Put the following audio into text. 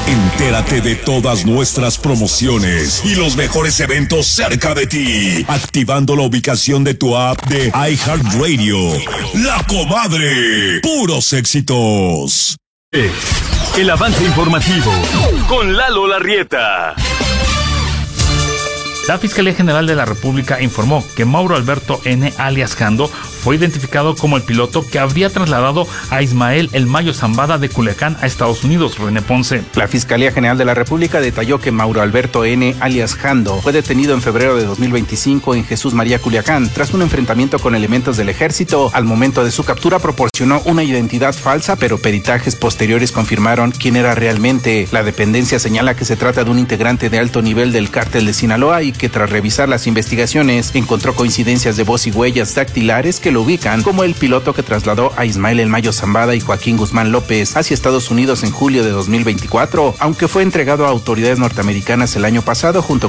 Entérate de todas nuestras promociones y los mejores eventos cerca de ti, activando la ubicación de tu app de iHeartRadio. La Comadre, puros éxitos. El avance informativo con Lalo Larrieta. La Fiscalía General de la República informó que Mauro Alberto N., alias Jando, fue identificado como el piloto que habría trasladado a Ismael El Mayo Zambada de Culiacán a Estados Unidos. René Ponce. La Fiscalía General de la República detalló que Mauro Alberto N., alias Jando, fue detenido en febrero de 2025 en Jesús María, Culiacán, tras un enfrentamiento con elementos del ejército. Al momento de su captura proporcionó una identidad falsa, pero peritajes posteriores confirmaron quién era realmente. La dependencia señala que se trata de un integrante de alto nivel del cártel de Sinaloa y que tras revisar las investigaciones encontró coincidencias de voz y huellas dactilares que lo ubican como el piloto que trasladó a Ismael El Mayo Zambada y Joaquín Guzmán López hacia Estados Unidos en julio de 2024, aunque fue entregado a autoridades norteamericanas el año pasado junto